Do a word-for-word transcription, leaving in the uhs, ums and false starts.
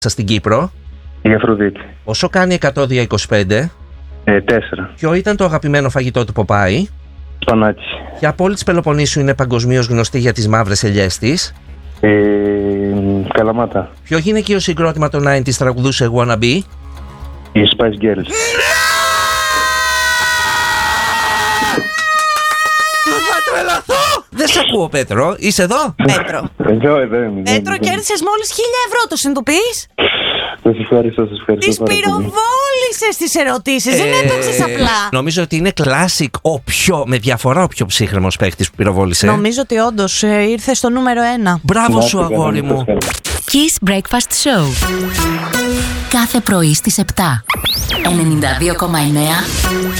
σας στην Κύπρο. Η Αφροδίτη. Όσο κάνει εκατό δια είκοσι πέντε. Ε, τέσσερα. Ποιο ήταν το αγαπημένο φαγητό του Ποπάη? Σπανάκι. Ποια πόλη της Πελοποννήσου είναι παγκοσμίως γνωστή για τις μαύρες ελιές της? Ε, Καλαμάτα. Ποιο γυναικείο συγκρότημα των ενενήντα τραγουδούσε Wanna Be? Η Spice Girls. Θα τρελαθώ! Δεν σε ακούω, Πέτρο. Είσαι εδώ? Πέτρο. Εδώ, εδώ είμαι. Πέτρο, κέρδισες μόλις χίλια ευρώ, το συνειδητοποιείς? Σας ευχαριστώ, σας ευχαριστώ. Τις πυροβόλησες τις ερωτήσεις, δεν έπαιξες απλά. Νομίζω ότι είναι classic, ο πιο, με διαφορά ο πιο ψύχρεμος παίκτης που πυροβόλησε. Νομίζω ότι όντως ε, ήρθε στο νούμερο ένα. Μπράβο σου, αγόρι μου. Kiss Breakfast Show. Κάθε πρωί στις επτά. ενενήντα δύο κόμμα εννέα